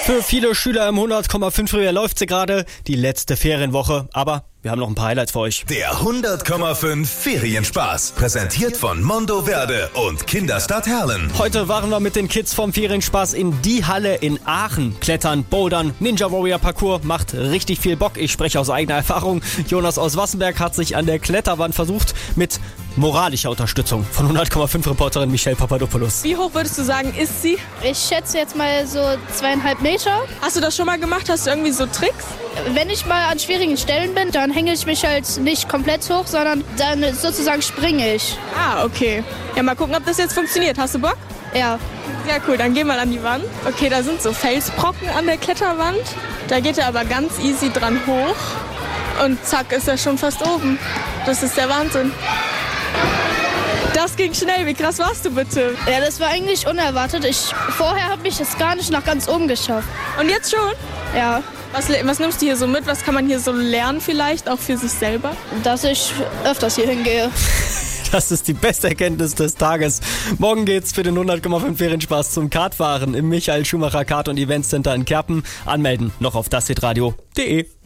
Für viele Schüler im 100,5 Frühjahr läuft sie gerade, die letzte Ferienwoche. Aber wir haben noch ein paar Highlights für euch. Der 100,5 Ferienspaß. Präsentiert von Mondoverde und Kinderstadt Herlen. Heute waren wir mit den Kids vom Ferienspaß in die Halle in Aachen. Klettern, Bouldern, Ninja Warrior Parcours macht richtig viel Bock. Ich spreche aus eigener Erfahrung. Jonas aus Wassenberg hat sich an der Kletterwand versucht mit moralischer Unterstützung von 100,5 Reporterin Michelle Papadopoulos. Wie hoch würdest du sagen, ist sie? Ich schätze jetzt mal so 2,5 Meter. Hast du das schon mal gemacht? Hast du irgendwie so Tricks? Wenn ich mal an schwierigen Stellen bin, dann hänge ich mich halt nicht komplett hoch, sondern dann sozusagen springe ich. Ah, okay. Ja, mal gucken, ob das jetzt funktioniert. Hast du Bock? Ja. Ja, cool. Dann geh mal an die Wand. Okay, da sind so Felsbrocken an der Kletterwand. Da geht er aber ganz easy dran hoch. Und zack, ist er schon fast oben. Das ist der Wahnsinn. Das ging schnell. Wie krass warst du bitte? Ja, das war eigentlich unerwartet. Vorher habe ich es gar nicht nach ganz oben geschafft. Und jetzt schon? Ja. Was nimmst du hier so mit? Was kann man hier so lernen vielleicht, auch für sich selber? Dass ich öfters hier hingehe. Das ist die beste Erkenntnis des Tages. Morgen geht's für den 100,5 Ferienspaß zum Kartfahren im Michael Schumacher Kart- und Eventcenter in Kerpen. Anmelden noch auf dashitradio.de.